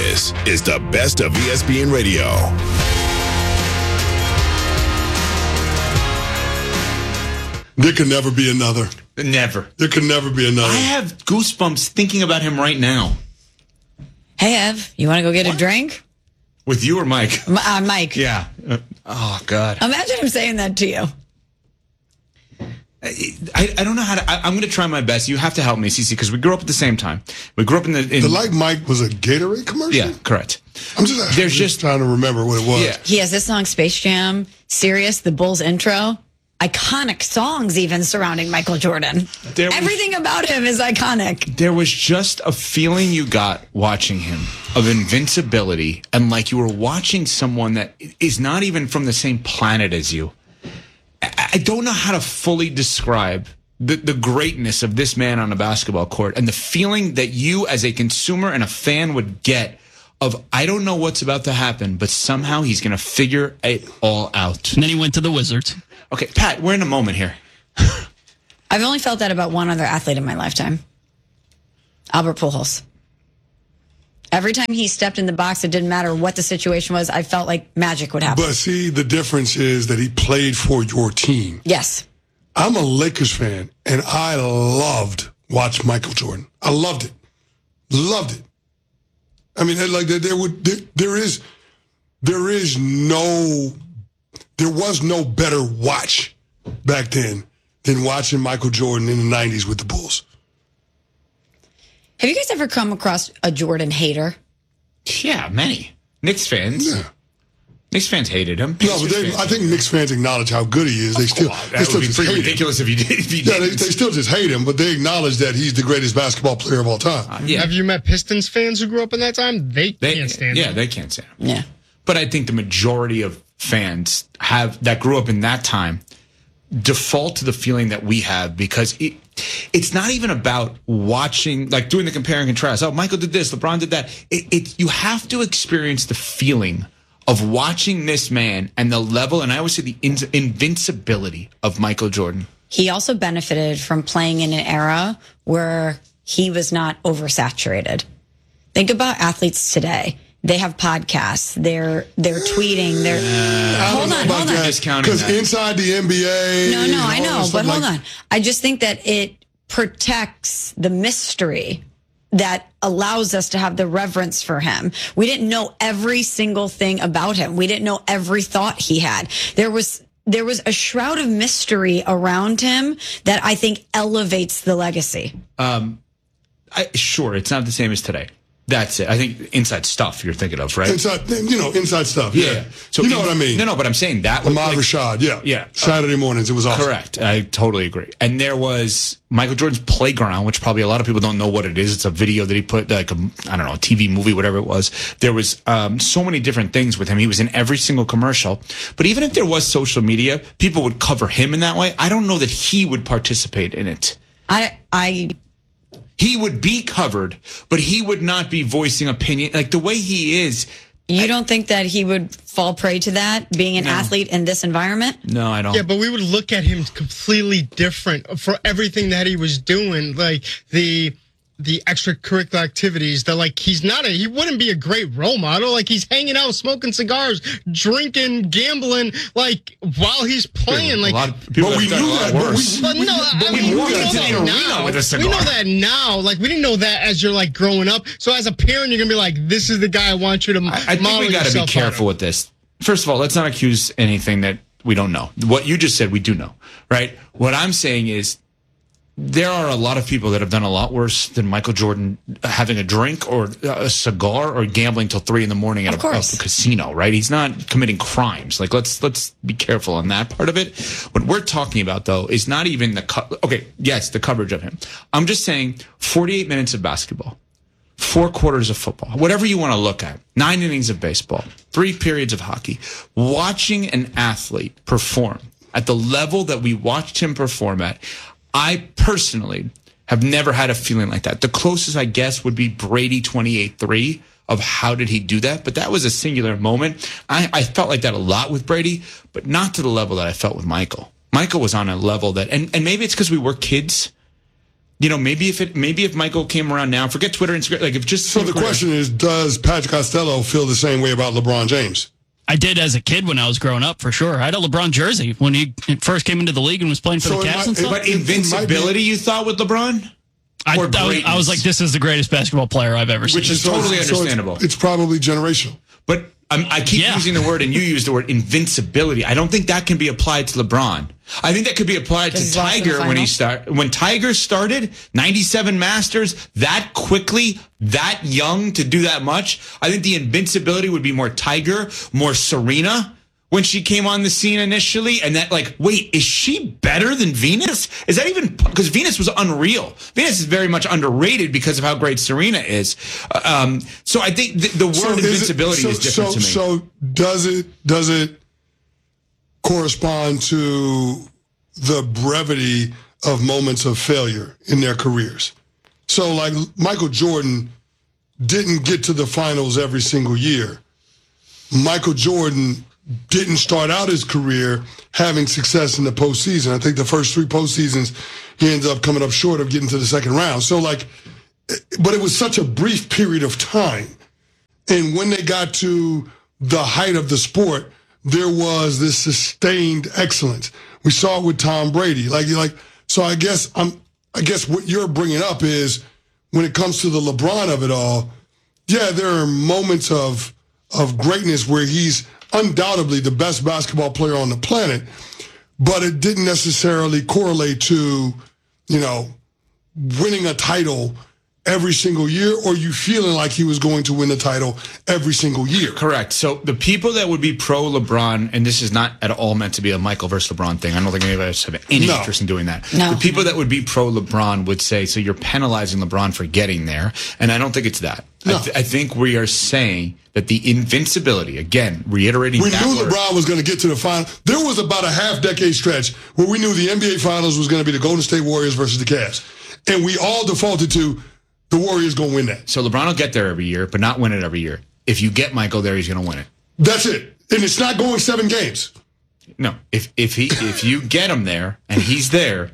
This is the best of ESPN Radio. There could never be another. Never. There could never be another. I have goosebumps thinking about him right now. Hey, Ev, you want to go get a drink? With you or Mike? Mike. Yeah. Oh, God. Imagine him saying that to you. I don't know how to. I'm going to try my best. You have to help me, Cece, because we grew up at the same time. We grew up in the Like Mike was a Gatorade commercial? Yeah, correct. I'm just trying to remember what it was. Yeah. He has this song, Space Jam, Sirius, the Bulls intro. Iconic songs even surrounding Michael Jordan. Everything about him is iconic. There was just a feeling you got watching him of invincibility, and like you were watching someone that is not even from the same planet as you. I don't know how to fully describe the greatness of this man on a basketball court and the feeling that you as a consumer and a fan would get of, I don't know what's about to happen, but somehow he's going to figure it all out. And then he went to the Wizards. Okay, Pat, we're in a moment here. I've only felt that about one other athlete in my lifetime. Albert Pujols. Every time he stepped in the box, it didn't matter what the situation was, I felt like magic would happen. But see, the difference is that he played for your team. Yes. I'm a Lakers fan, and I loved watching Michael Jordan. I loved it. Loved it. I mean, like there was no better watch back then than watching Michael Jordan in the 90s with the Bulls. Have you guys ever come across a Jordan hater? Yeah, many. Knicks fans. Yeah. Knicks fans hated him. No, but I think Knicks fans acknowledge how good he is. They still just hate ridiculous him. if you did. Yeah, they still just hate him, but they acknowledge that he's the greatest basketball player of all time. Yeah. Have you met Pistons fans who grew up in that time? They can't stand him. Yeah, they can't stand him. Yeah. But I think the majority of fans that grew up in that time default to the feeling that we have, because it's not even about watching, like doing the compare and contrast. Oh, Michael did this, LeBron did that. You have to experience the feeling of watching this man and the level, and I always say the invincibility of Michael Jordan. He also benefited from playing in an era where he was not oversaturated. Think about athletes today. They have podcasts. They're tweeting. Hold on. Because inside the NBA. No, I know, but hold on. I just think that it protects the mystery that allows us to have the reverence for him. We didn't know every single thing about him. We didn't know every thought he had. There was a shroud of mystery around him that I think elevates the legacy. Sure, it's not the same as today. That's it. I think inside stuff you're thinking of, right? Inside stuff. Yeah. So you know what I mean? No, but I'm saying that. Ahmad Rashad, yeah. Saturday mornings, it was awesome. Correct. I totally agree. And there was Michael Jordan's Playground, which probably a lot of people don't know what it is. It's a video that he put, like, a TV movie, whatever it was. There was so many different things with him. He was in every single commercial. But even if there was social media, people would cover him in that way. I don't know that he would participate in it. He would be covered, but he would not be voicing opinion like the way he is. You don't think that he would fall prey to that, being an athlete in this environment? No, I don't. Yeah, but we would look at him completely different for everything that he was doing, like the extracurricular activities. That, like, he wouldn't be a great role model. Like, he's hanging out, smoking cigars, drinking, gambling, like, while he's playing. Like, a lot of people we knew that. We know that now. Like, we didn't know that as you're, like, growing up. So as a parent, you're gonna be like, "This is the guy I want you to model." I think we got to be careful with this. First of all, let's not accuse anything that we don't know. What you just said, we do know, right? What I'm saying is, there are a lot of people that have done a lot worse than Michael Jordan having a drink or a cigar or gambling till 3 a.m. at a casino, right? He's not committing crimes. Like, let's be careful on that part of it. What we're talking about, though, is not even the coverage of him. I'm just saying 48 minutes of basketball, 4 quarters of football, whatever you want to look at, 9 innings of baseball, 3 periods of hockey, watching an athlete perform at the level that we watched him perform at. I personally have never had a feeling like that. The closest, I guess, would be Brady 28-3 of how did he do that. But that was a singular moment. I felt like that a lot with Brady, but not to the level that I felt with Michael. Michael was on a level that, and maybe it's because we were kids, maybe if Michael came around now, forget Twitter, Instagram, like if just. So the question is, does Patrick Costello feel the same way about LeBron James? I did as a kid when I was growing up, for sure. I had a LeBron jersey when he first came into the league and was playing for the Cavs and stuff. But invincibility, you thought, with LeBron? I was like, this is the greatest basketball player I've ever seen. Which is totally understandable. It's probably generational. But I keep using the word, and you use the word invincibility. I don't think that can be applied to LeBron. I think that could be applied to Tiger when Tiger started 97 Masters that quickly, that young to do that much. I think the invincibility would be more Tiger, more Serena when she came on the scene initially, and that wait, is she better than Venus? Is that even, because Venus was unreal. Venus is very much underrated because of how great Serena is. So I think the word invincibility is different to me. So does it correspond to the brevity of moments of failure in their careers? So like Michael Jordan didn't get to the finals every single year. Michael Jordan didn't start out his career having success in the postseason. I think the first 3 postseasons, he ended up coming up short of getting to the second round. So but it was such a brief period of time. And when they got to the height of the sport, there was this sustained excellence. We saw it with Tom Brady. So I guess what you're bringing up is when it comes to the LeBron of it all, yeah, there are moments of greatness where he's undoubtedly the best basketball player on the planet, but it didn't necessarily correlate to, winning a title every single year, or you feeling like he was going to win the title every single year. Correct. So the people that would be pro LeBron, and this is not at all meant to be a Michael versus LeBron thing. I don't think any of us have any interest in doing that. No. The people that would be pro LeBron would say, so you're penalizing LeBron for getting there. And I don't think it's that. No. I think we are saying that the invincibility, again, reiterating we that knew word. LeBron was going to get to the final. There was about a half-decade stretch where we knew the NBA Finals was going to be the Golden State Warriors versus the Cavs. And we all defaulted to the Warriors going to win that. So LeBron will get there every year, but not win it every year. If you get Michael there, he's going to win it. That's it. And it's not going 7 games. No. If you get him there and he's there,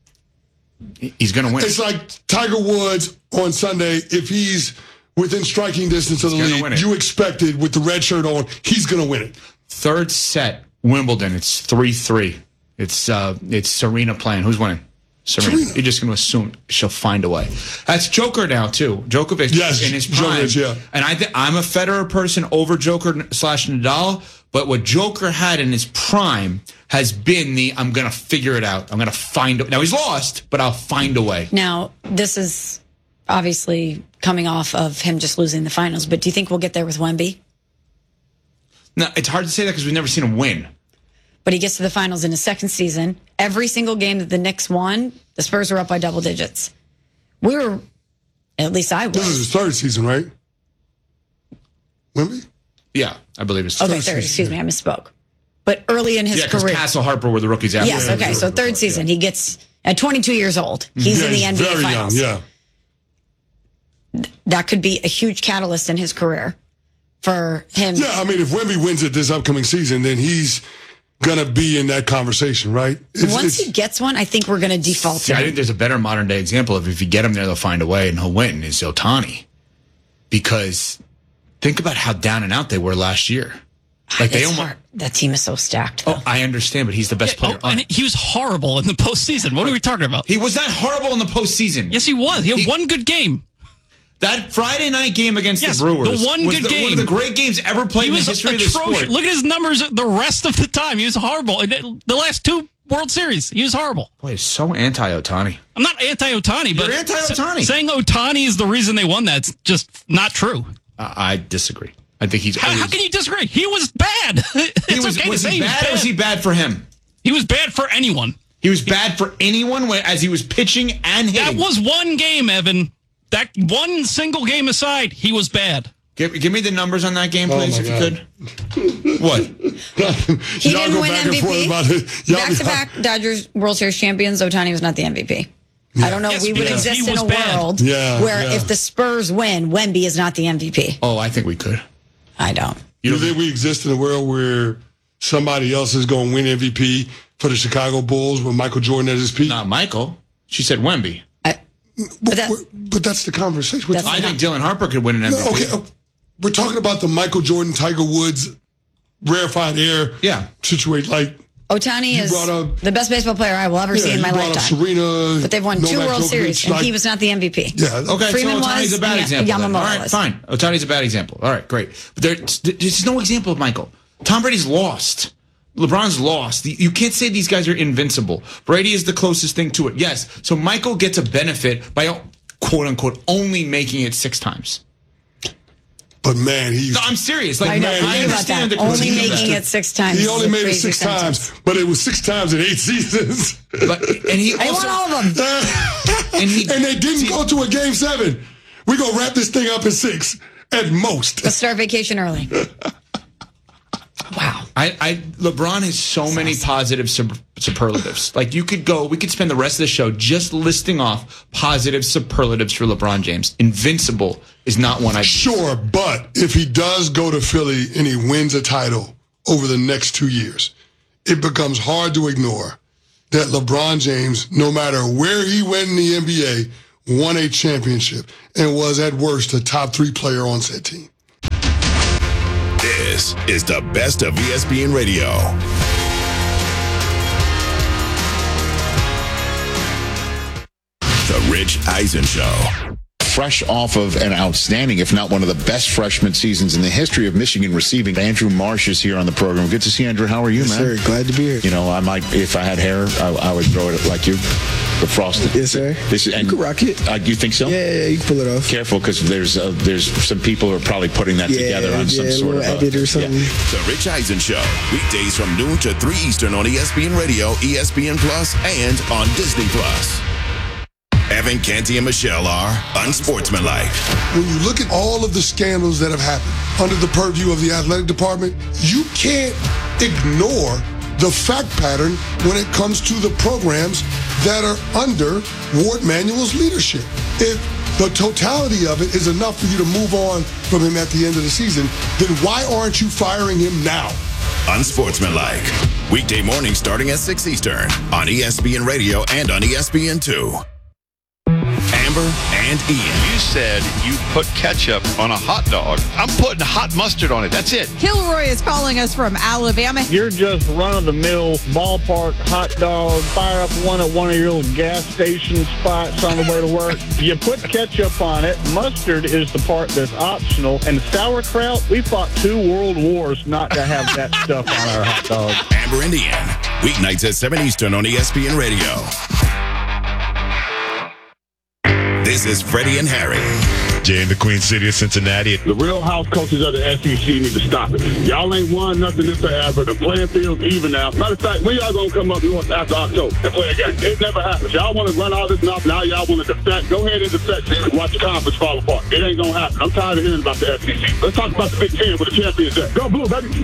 he's going to win. It's like Tiger Woods on Sunday. If he's within striking distance of the league, you expected with the red shirt on, he's going to win it. Third set, Wimbledon. It's 3-3. It's Serena playing. Who's winning? Serena. You're just going to assume she'll find a way. That's Joker now too. Djokovic in his prime. Djokovic, yeah. And I'm a Federer person over Joker / Nadal. But what Joker had in his prime has been I'm going to figure it out. I'm going to find it. Now he's lost, but I'll find a way. Now this is obviously coming off of him just losing the finals. But do you think we'll get there with Wemby? No, it's hard to say that because we've never seen him win. But he gets to the finals in his second season. Every single game that the Knicks won, the Spurs were up by double digits. We were, at least I was. This is his third season, right? Wemby? Yeah, I believe it's okay, third. Excuse me, I misspoke. But early in his career. Yeah, Castle Harper were the rookies after. Yes, okay, so third season. He gets, at 22 years old, he's in the NBA Finals. Young, yeah. That could be a huge catalyst in his career for him. Yeah, I mean, if Wemby wins it this upcoming season, then he's going to be in that conversation, right? Once he gets one, I think we're going to default to him. I think there's a better modern day example of if you get him there, they'll find a way and he'll win, is Ohtani. Because think about how down and out they were last year. That team is so stacked. Oh, I understand, but he's the best player. And he was horrible in the postseason. What are we talking about? He was not horrible in the postseason. Yes, he was. He had one good game. That Friday night game against the Brewers the one good game. One of the great games ever played in the history of the sport. Look at his numbers the rest of the time. He was horrible. The last 2 World Series, he was horrible. Boy, he's so anti-Ohtani. I'm not anti-Ohtani, but you're anti-Ohtani. Saying Ohtani is the reason they won that's just not true. I disagree. I think he's... How can you disagree? He was bad. Was he bad or was he bad for him? He was bad for anyone. He was bad for anyone as he was pitching and hitting. That was one game, Evan. That one single game aside, he was bad. Give me the numbers on that game, please, if you could. What? He didn't win MVP. Back-to-back Dodgers World Series champions. Ohtani was not the MVP. Yeah. I don't know if we would exist in a world where if the Spurs win, Wemby is not the MVP. Oh, I think we could. I don't. You think we exist in a world where somebody else is going to win MVP for the Chicago Bulls with Michael Jordan at his peak? Not Michael. She said Wemby. But that's the conversation. I think Dylan Harper could win an MVP. Okay, we're talking about the Michael Jordan, Tiger Woods, rarefied air situation. Like Ohtani is the best baseball player I will ever see in my lifetime. Serena, but they've won 2 World Series, and he was not the MVP. Yeah. Okay, Freeman so Ohtani's was, a bad example. Yamamoto All right, was. fine. Ohtani's a bad example. All right, great. But there's no example of Michael. Tom Brady's lost. LeBron's lost. You can't say these guys are invincible. Brady is the closest thing to it. Yes. So Michael gets a benefit by, quote unquote, only making it 6 times. But man, I'm serious. Like, I know. I understand the only critique of making that. it 6 times. He only made it 6 sentence. times, but it was 6 times in 8 seasons. And he I also, won all of them. and they didn't go to a game 7. We're going to wrap this thing up in 6 at most. Let's start vacation early. Wow. LeBron has so many positive superlatives. Like, we could spend the rest of the show just listing off positive superlatives for LeBron James. Invincible is not one I... Sure, but if he does go to Philly and he wins a title over the next 2 years, it becomes hard to ignore that LeBron James, no matter where he went in the NBA, won a championship and was at worst a top 3 player on said team. This is the best of ESPN Radio. The Rich Eisen Show. Fresh off of an outstanding, if not one of the best freshman seasons in the history of Michigan receiving. Andrew Marsh is here on the program. Good to see you, Andrew. How are you, yes, man? Sir, glad to be here. You know, I might, if I had hair, I would throw it like you. The frosted. Yes, sir. You could rock it. You think so? Yeah, you can pull it off. Careful, because there's some people who are probably putting that together on some sort of edit or something. The Rich Eisen Show. Weekdays from noon to 3 Eastern on ESPN Radio, ESPN Plus, and on Disney Plus. Evan, Canty, and Michelle are unsportsmanlike. When you look at all of the scandals that have happened under the purview of the athletic department, you can't ignore the fact pattern when it comes to the programs that are under Ward Manuel's leadership. If the totality of it is enough for you to move on from him at the end of the season, then why aren't you firing him now? Unsportsmanlike. Weekday mornings starting at 6 Eastern on ESPN Radio and on ESPN2. Amber and Ian. You said you put ketchup on a hot dog. I'm putting hot mustard on it. That's it. Kilroy is calling us from Alabama. You're just run-of-the-mill ballpark hot dog. Fire up one at one of your little gas station spots on the way to work. You put ketchup on it. Mustard is the part that's optional. And sauerkraut, we fought 2 world wars not to have that stuff on our hot dog. Amber and Ian. Weeknights at 7 Eastern on ESPN Radio. This is Freddie and Harry. Jay in the Queen City of Cincinnati. The real house coaches of the SEC need to stop it. Y'all ain't won nothing this forever. The playing field's even now. Matter of fact, when y'all gonna come up north after October and play again? It never happens. Y'all want to run all this mouth. Now y'all want to defect. Go ahead and defect and watch the conference fall apart. It ain't gonna happen. I'm tired of hearing about the SEC. Let's talk about the Big Ten with the champions there. Go Blue, baby.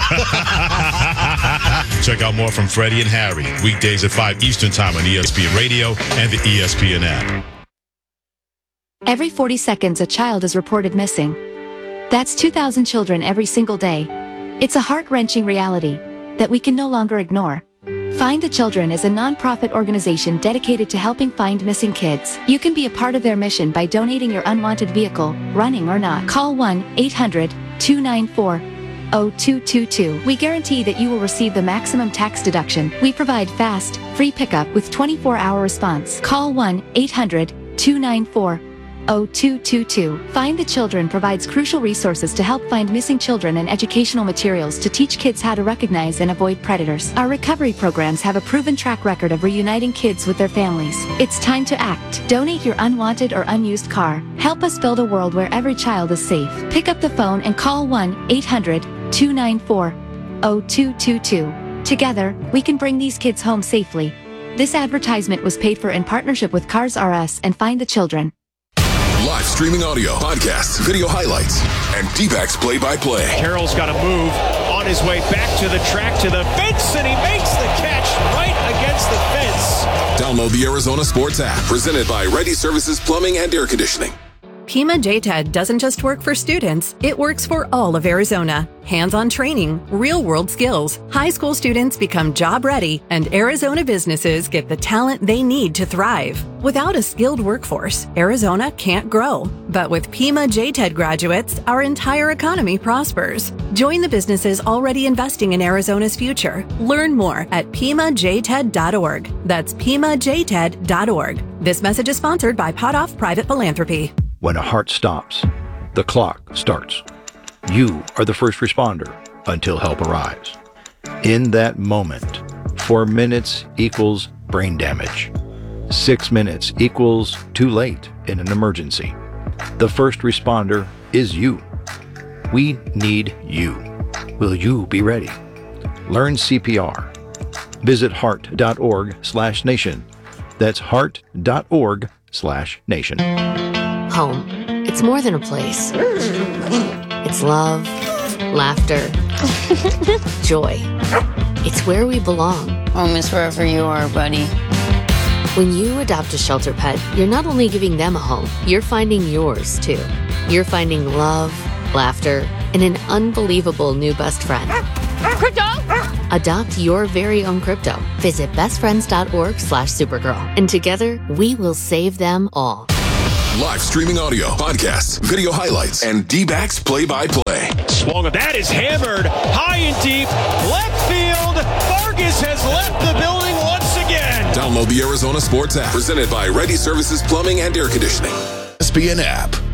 Check out more from Freddie and Harry. Weekdays at 5 Eastern Time on ESPN Radio and the ESPN app. Every 40 seconds, a child is reported missing. That's 2,000 children every single day. It's a heart-wrenching reality that we can no longer ignore. Find the Children is a non-profit organization dedicated to helping find missing kids. You can be a part of their mission by donating your unwanted vehicle, running or not. Call 1-800-294-0222. We guarantee that you will receive the maximum tax deduction. We provide fast, free pickup with 24-hour response. Call 1-800-294-0222. Find the Children provides crucial resources to help find missing children and educational materials to teach kids how to recognize and avoid predators. Our recovery programs have a proven track record of reuniting kids with their families. It's time to act. Donate your unwanted or unused car. Help us build a world where every child is safe. Pick up the phone and call 1-800-294-0222. Together, we can bring these kids home safely. This advertisement was paid for in partnership with Cars R Us and Find the Children. Live streaming audio, podcasts, video highlights, and D-backs play-by-play. Carroll's got to move on his way back to the track, to the fence, and he makes the catch right against the fence. Download the Arizona Sports app, presented by Ready Services Plumbing and Air Conditioning. Pima JTED doesn't just work for students, it works for all of Arizona. Hands-on training, real-world skills, high school students become job-ready, and Arizona businesses get the talent they need to thrive. Without a skilled workforce, Arizona can't grow. But with Pima JTED graduates, our entire economy prospers. Join the businesses already investing in Arizona's future. Learn more at PimaJTED.org. That's PimaJTED.org. This message is sponsored by Potoff Private Philanthropy. When a heart stops, the clock starts. You are the first responder until help arrives. In that moment, 4 minutes equals brain damage. 6 minutes equals too late in an emergency. The first responder is you. We need you. Will you be ready? Learn CPR. Visit heart.org/nation. That's heart.org/nation. Home. It's more than a place. It's love, laughter, joy. It's where we belong. Home is wherever you are, buddy. When you adopt a shelter pet, you're not only giving them a home, you're finding yours too. You're finding love, laughter, and an unbelievable new best friend. Crypto! Adopt your very own crypto. Visit bestfriends.org/Supergirl. And together, we will save them all. Live streaming audio, podcasts, video highlights, and D-backs play-by-play. Swung. That is hammered high and deep. Left field. Vargas has left the building once again. Download the Arizona Sports app. Presented by Ready Services Plumbing and Air Conditioning. ESPN app.